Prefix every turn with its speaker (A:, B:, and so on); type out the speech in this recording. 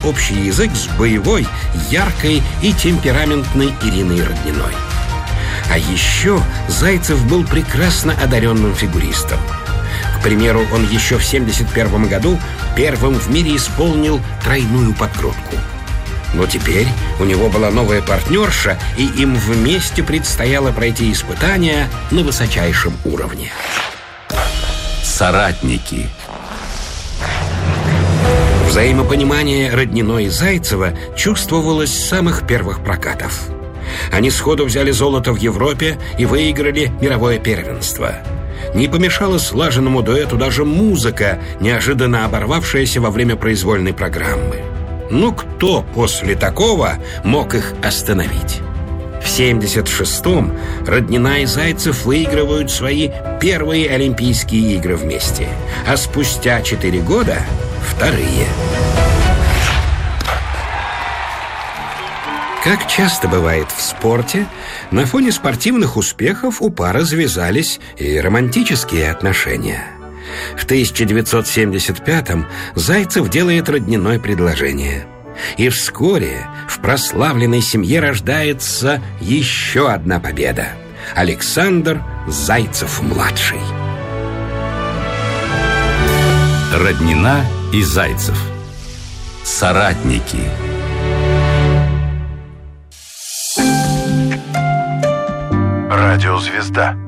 A: общий язык с боевой, яркой и темпераментной Ириной Родниной. А еще Зайцев был прекрасно одаренным фигуристом. К примеру, он еще в 1971 году первым в мире исполнил тройную подкрутку. Но теперь у него была новая партнерша, и им вместе предстояло пройти испытания на высочайшем уровне.
B: Соратники.
A: Взаимопонимание Родниной и Зайцева чувствовалось с самых первых прокатов. Они сходу взяли золото в Европе и выиграли мировое первенство. Не помешала слаженному дуэту даже музыка, неожиданно оборвавшаяся во время произвольной программы. Ну, кто после такого мог их остановить? В 1976-м Роднина и Зайцев выигрывают свои первые Олимпийские игры вместе, а спустя 4 года – вторые. Как часто бывает в спорте, на фоне спортивных успехов у пары завязались и романтические отношения. В 1975-м Зайцев делает Родниной предложение. И вскоре в прославленной семье рождается еще одна победа – Александр Зайцев-младший.
B: Роднина и Зайцев. Соратники.
C: Радиозвезда.